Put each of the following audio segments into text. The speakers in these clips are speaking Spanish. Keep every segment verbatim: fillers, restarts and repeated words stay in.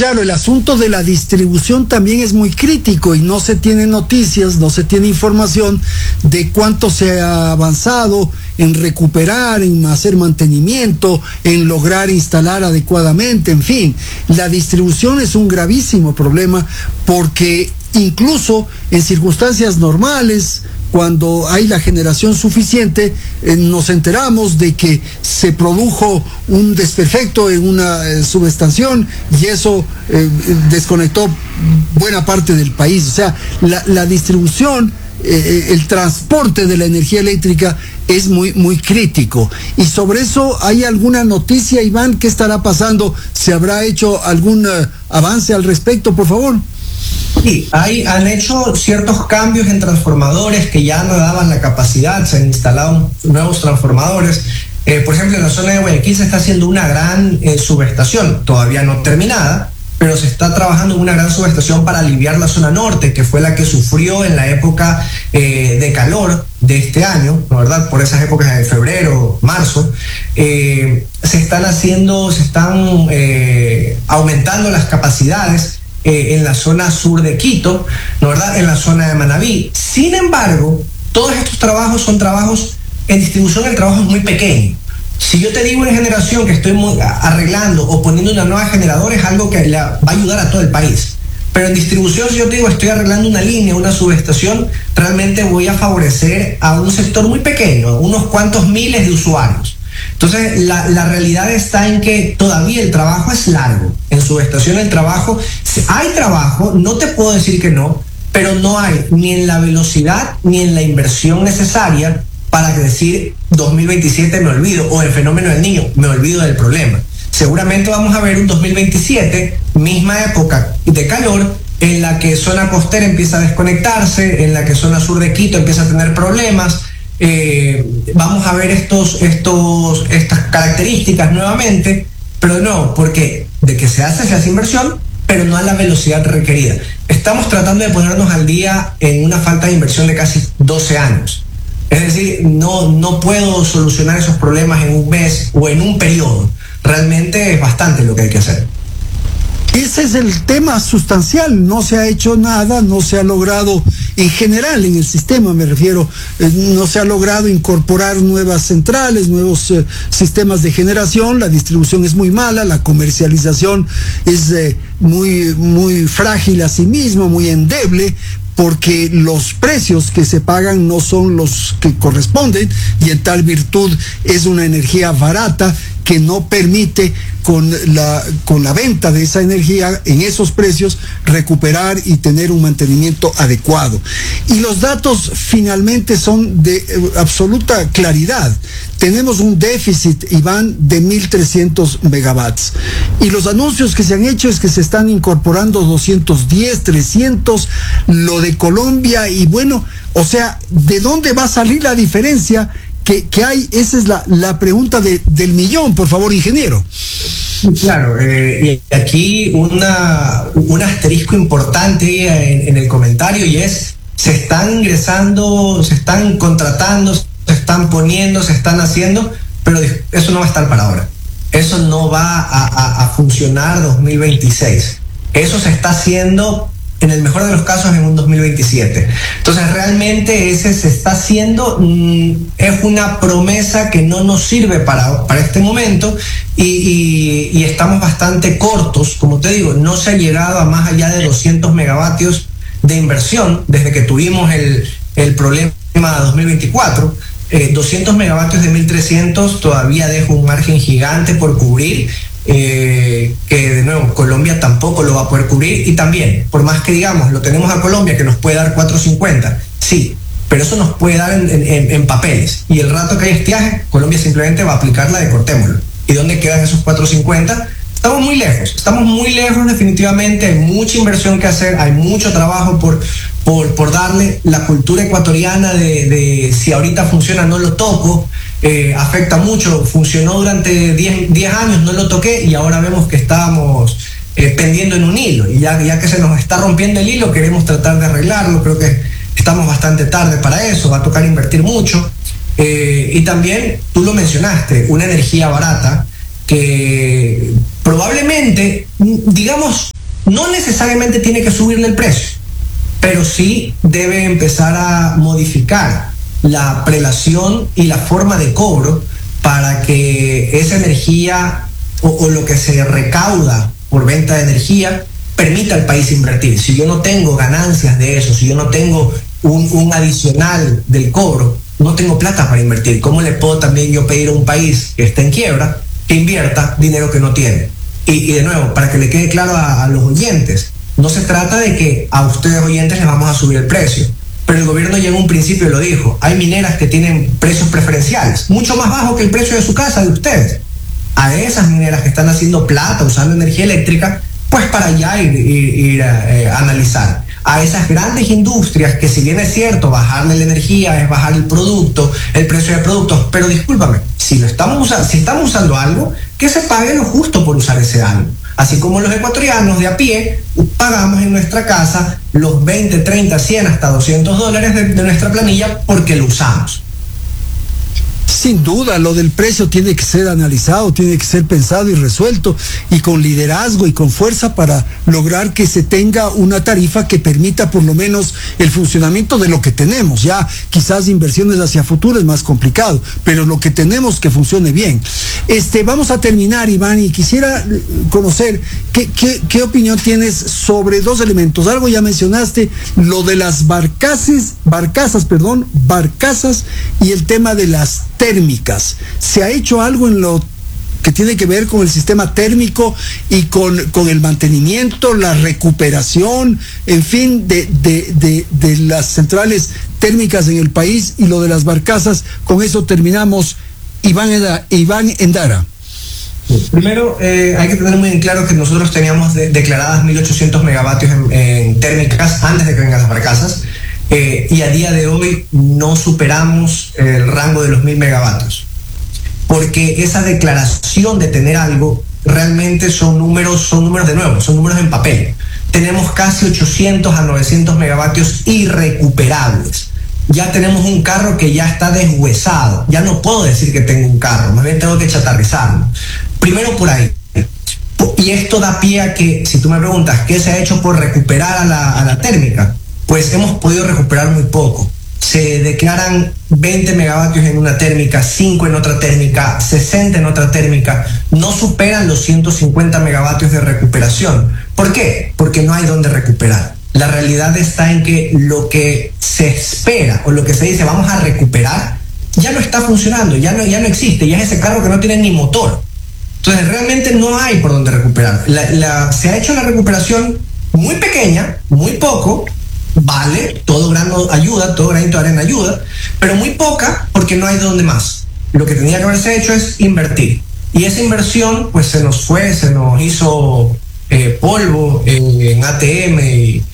Claro, el asunto de la distribución también es muy crítico y no se tiene noticias, no se tiene información de cuánto se ha avanzado en recuperar, en hacer mantenimiento, en lograr instalar adecuadamente, en fin. La distribución es un gravísimo problema porque incluso en circunstancias normales, cuando hay la generación suficiente, eh, nos enteramos de que se produjo un desperfecto en una eh, subestación y eso eh, desconectó buena parte del país. O sea, la, la distribución, eh, el transporte de la energía eléctrica es muy, muy crítico. Y sobre eso, ¿hay alguna noticia, Iván? ¿Qué estará pasando? ¿Se habrá hecho algún uh, avance al respecto, por favor? Sí, hay, han hecho ciertos cambios en transformadores que ya no daban la capacidad, se han instalado nuevos transformadores. Eh, por ejemplo, en la zona de Guayaquil se está haciendo una gran eh, subestación, todavía no terminada, pero se está trabajando en una gran subestación para aliviar la zona norte, que fue la que sufrió en la época eh, de calor de este año, ¿no, verdad? Por esas épocas de febrero, marzo. Eh, se están haciendo, se están eh, aumentando las capacidades Eh, en la zona sur de Quito, ¿no, verdad? En la zona de Manabí. Sin embargo, todos estos trabajos son trabajos, en distribución el trabajo es muy pequeño. Si yo te digo en generación que estoy muy, arreglando o poniendo una nueva generadora, es algo que le va a ayudar a todo el país. Pero en distribución, si yo te digo estoy arreglando una línea, una subestación, realmente voy a favorecer a un sector muy pequeño, unos cuantos miles de usuarios. Entonces, la, la realidad está en que todavía el trabajo es largo. En subestación el trabajo, hay trabajo, no te puedo decir que no, pero no hay ni en la velocidad ni en la inversión necesaria para decir dos mil veintisiete me olvido, o el fenómeno del niño, me olvido del problema. Seguramente vamos a ver un dos mil veintisiete, misma época de calor, en la que zona costera empieza a desconectarse, en la que zona sur de Quito empieza a tener problemas. Eh, vamos a ver estos, estos, estas características nuevamente, pero no, porque de que se hace, se hace inversión, pero no a la velocidad requerida. Estamos tratando de ponernos al día en una falta de inversión de casi doce años. Es decir, no, no puedo solucionar esos problemas en un mes o en un periodo. Realmente es bastante lo que hay que hacer. Ese es el tema sustancial, no se ha hecho nada, no se ha logrado, en general en el sistema me refiero, eh, no se ha logrado incorporar nuevas centrales, nuevos eh, sistemas de generación, la distribución es muy mala, la comercialización es eh, muy, muy frágil a sí mismo, muy endeble, porque los precios que se pagan no son los que corresponden y en tal virtud es una energía barata que no permite con la, con la venta de esa energía en esos precios recuperar y tener un mantenimiento adecuado. Y los datos finalmente son de eh, absoluta claridad. Tenemos un déficit, Iván, de mil trescientos megawatts. Y los anuncios que se han hecho es que se están incorporando doscientos diez, trescientos, lo de Colombia, y bueno, o sea, ¿de dónde va a salir la diferencia que, que hay? Esa es la, la pregunta de, del millón, por favor, ingeniero. Claro, eh, y aquí una, un asterisco importante en, en el comentario, y es, se están ingresando, se están contratando, se están poniendo, se están haciendo, pero eso no va a estar para ahora. Eso no va a, a, a funcionar dos mil veintiséis. Eso se está haciendo en el mejor de los casos en un dos mil veintisiete. Entonces realmente ese se está haciendo, mmm, es una promesa que no nos sirve para, para este momento y, y, y estamos bastante cortos, como te digo, no se ha llegado a más allá de doscientos megavatios de inversión desde que tuvimos el, el problema dos mil veinticuatro. Eh, doscientos megavatios de mil trescientos todavía deja un margen gigante por cubrir. Eh, que de nuevo Colombia tampoco lo va a poder cubrir, y también, por más que digamos, lo tenemos a Colombia que nos puede dar cuatrocientos cincuenta, sí, pero eso nos puede dar en, en, en papeles, y el rato que hay estiaje, Colombia simplemente va a aplicar la de cortémoslo. ¿Y dónde quedan esos cuatrocientos cincuenta? Estamos muy lejos, estamos muy lejos definitivamente, hay mucha inversión que hacer, hay mucho trabajo por, por, por darle. La cultura ecuatoriana de, de si ahorita funciona no lo toco, Eh, afecta mucho. Funcionó durante diez años, no lo toqué, y ahora vemos que estábamos eh, pendiendo en un hilo, y ya, ya que se nos está rompiendo el hilo, queremos tratar de arreglarlo. Creo que estamos bastante tarde para eso, va a tocar invertir mucho. Eh, y también, tú lo mencionaste, una energía barata. que probablemente, digamos, no necesariamente tiene que subirle el precio, pero sí debe empezar a modificar la prelación y la forma de cobro para que esa energía o, o lo que se recauda por venta de energía permita al país invertir. Si yo no tengo ganancias de eso, si yo no tengo un, un adicional del cobro, no tengo plata para invertir. ¿Cómo le puedo también yo pedir a un país que está en quiebra que invierta dinero que no tiene? Y, y de nuevo, para que le quede claro a, a los oyentes, no se trata de que a ustedes oyentes les vamos a subir el precio, pero el gobierno llegó a un principio y lo dijo: hay mineras que tienen precios preferenciales, mucho más bajo que el precio de su casa, de ustedes. A esas mineras que están haciendo plata usando energía eléctrica, pues para allá ir, ir, ir a eh, analizar. A esas grandes industrias que, si bien es cierto, bajarle la energía es bajar el producto, el precio de productos, pero discúlpame, si lo estamos usando, si estamos usando algo, que se pague lo justo por usar ese algo. Así como los ecuatorianos de a pie pagamos en nuestra casa los veinte, treinta, cien, hasta doscientos dólares de, de nuestra planilla porque lo usamos. Sin duda, lo del precio tiene que ser analizado, tiene que ser pensado y resuelto, y con liderazgo y con fuerza para lograr que se tenga una tarifa que permita por lo menos el funcionamiento de lo que tenemos. Ya quizás inversiones hacia futuro es más complicado, pero lo que tenemos que funcione bien. Este, vamos a terminar, Iván, y quisiera conocer qué, qué, qué opinión tienes sobre dos elementos. Algo ya mencionaste, lo de las barcazas, barcazas, perdón, barcazas y el tema de las térmicas. ¿Se ha hecho algo en lo que tiene que ver con el sistema térmico y con, con el mantenimiento, la recuperación, en fin, de, de, de, de las centrales térmicas en el país y lo de las barcazas? Con eso terminamos. Iván, Eda, Iván Endara. Primero, eh, hay que tener muy en claro que nosotros teníamos de, declaradas mil ochocientos megavatios en, en térmicas antes de que vengan las barcazas. Eh, y a día de hoy no superamos el rango de los mil megavatios, porque esa declaración de tener algo realmente son números, son números de nuevo, son números en papel. Tenemos casi ochocientos a novecientos megavatios irrecuperables. Ya tenemos un carro que ya está deshuesado. Ya no puedo decir que tengo un carro, más bien tengo que chatarrizarlo. Primero por ahí. Y esto da pie a que, si tú me preguntas qué se ha hecho por recuperar a la, a la térmica, pues hemos podido recuperar muy poco. Se declaran veinte megavatios en una térmica, cinco en otra térmica, sesenta en otra térmica. No superan los ciento cincuenta megavatios de recuperación. ¿Por qué? Porque no hay dónde recuperar. La realidad está en que lo que se espera o lo que se dice vamos a recuperar ya no está funcionando, ya no, ya no existe, ya es ese carro que no tiene ni motor. Entonces realmente no hay por dónde recuperar. La, la, se ha hecho la recuperación muy pequeña, muy poco. Vale, todo grano ayuda, todo granito de arena ayuda, pero muy poca porque no hay de dónde más. Lo que tenía que haberse hecho es invertir. Y esa inversión pues se nos fue, se nos hizo eh, polvo en, en A T M y,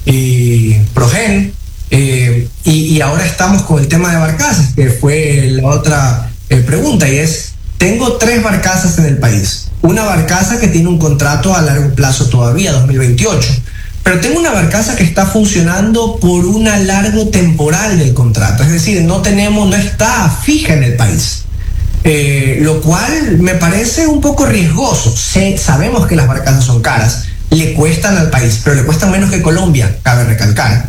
y Progen, eh, y, y ahora estamos con el tema de barcazas, que fue la otra eh, pregunta, y es, tengo tres barcazas en el país. Una barcaza que tiene un contrato a largo plazo todavía, dos mil veintiocho. Pero tengo una barcaza que está funcionando por un largo temporal del contrato, es decir, no tenemos, no está fija en el país, eh, lo cual me parece un poco riesgoso. Sé, sabemos que las barcazas son caras, le cuestan al país, pero le cuestan menos que Colombia, cabe recalcar.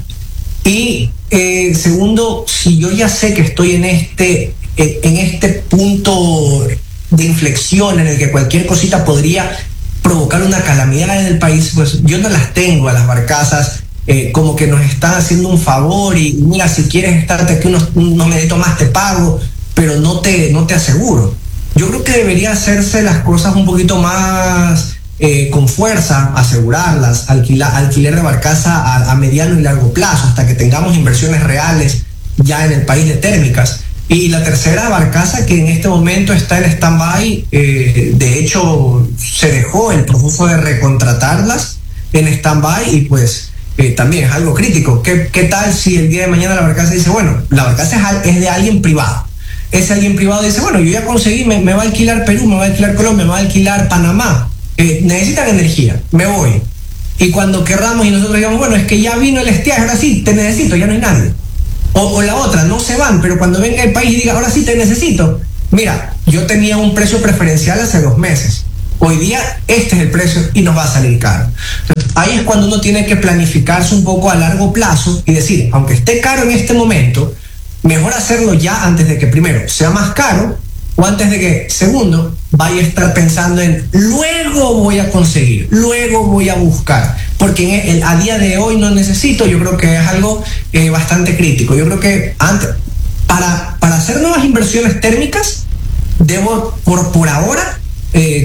Y eh, segundo, si yo ya sé que estoy en este, eh, en este punto de inflexión en el que cualquier cosita podría provocar una calamidad en el país, pues yo no las tengo a las barcazas eh, como que nos están haciendo un favor y mira, si quieres estarte aquí unos, unos minutos más te pago, pero no te, no te aseguro. Yo creo que debería hacerse las cosas un poquito más eh, con fuerza, asegurarlas, alquilar, alquiler de barcaza a, a mediano y largo plazo hasta que tengamos inversiones reales ya en el país de térmicas. Y la tercera barcaza que en este momento está en stand-by, eh, de hecho se dejó el proceso de recontratarlas en stand-by y pues eh, también es algo crítico. ¿Qué, ¿Qué tal si el día de mañana la barcaza dice, bueno, la barcaza es, es de alguien privado? Ese alguien privado dice, bueno, yo ya conseguí, me, me va a alquilar Perú, me va a alquilar Colombia, me va a alquilar Panamá, eh, necesitan energía, me voy. Y cuando querramos y nosotros digamos, bueno, es que ya vino el estiaje, ahora sí, te necesito, ya no hay nadie. O, o la otra, no se van, pero cuando venga el país y diga, ahora sí te necesito, mira, yo tenía un precio preferencial hace dos meses, hoy día este es el precio y nos va a salir caro. Entonces, ahí es cuando uno tiene que planificarse un poco a largo plazo y decir, aunque esté caro en este momento, mejor hacerlo ya antes de que primero sea más caro o antes de que, segundo, vaya a estar pensando en luego voy a conseguir, luego voy a buscar, porque en el, a día de hoy no necesito. Yo creo que es algo eh, bastante crítico. Yo creo que antes, para, para hacer nuevas inversiones térmicas, debo por, por ahora eh,